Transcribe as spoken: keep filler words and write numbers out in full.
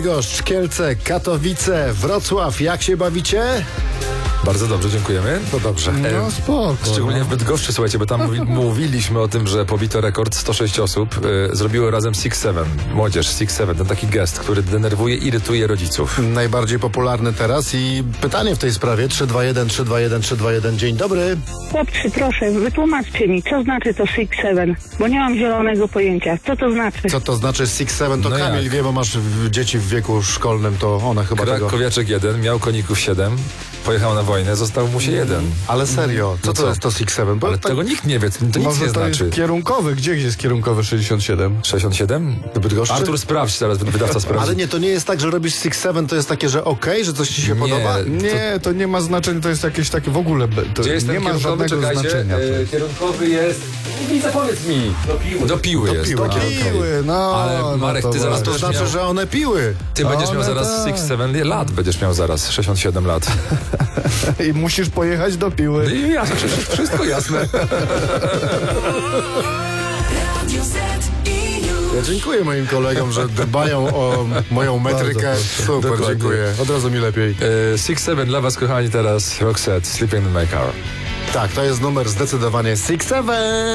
Goszcz, Kielce, Katowice, Wrocław. Jak się bawicie? Bardzo dobrze, dziękujemy. To dobrze. No spoko. Szczególnie w Bydgoszczy, słuchajcie, bo tam mówi, mówiliśmy o tym, że pobito rekord sto sześć osób. Y, zrobiło razem Six Seven. Młodzież Six Seven, ten taki gest, który denerwuje, irytuje rodziców. Najbardziej popularny teraz i pytanie w tej sprawie. trzy dwa jeden, trzy dwa jeden, trzy dwa jeden. Dzień dobry. Chłopcy, proszę, wytłumaczcie mi, co znaczy to Six Seven, bo nie mam zielonego pojęcia. Co to znaczy? Co to znaczy Six Seven? To No Kamil jak? wie, bo masz w- dzieci w wieku szkolnym, to one chyba tego... Krakowiaczek jeden, miał koników siedem, pojechał na wojnę, został mu się jeden. Ale serio, co No to co? jest to Six Seven? Bo Ale tak tego nikt nie wie, to nic Może nie to znaczy. jest kierunkowy. Gdzie jest kierunkowy sześćdziesiąt siedem? sześćdziesiąt siedem? do Bydgoszczy? Artur, sprawdź teraz, wydawca sprawdzi. Ale nie, to nie jest tak, że robisz Six Seven, to jest takie, że okej, że coś ci się Nie. podoba? Nie, to nie ma znaczenia, to jest jakieś takie w ogóle... be- To Gdzie jest nie ten ma kierunkowy? żadnego Czekajcie, znaczenia. e, kierunkowy jest... Liza, powiedz mi. Do piły. Do piły Do jest. piły, A, do okej. Piły, no. Ale no Marek, ty zaraz To też znaczy, miał- że one piły. Ty będziesz One miał zaraz tak. six seven lat, będziesz miał zaraz sześćdziesiąt siedem lat. I musisz pojechać do Piły. I jasne, wszystko jasne. Ja dziękuję moim kolegom, że dbają o moją metrykę. Super, Dokładnie. dziękuję. Od razu mi lepiej. E, six seven dla was, kochani, teraz Roxette, Sleeping in My Car. Tak, to jest numer zdecydowanie Six Seven.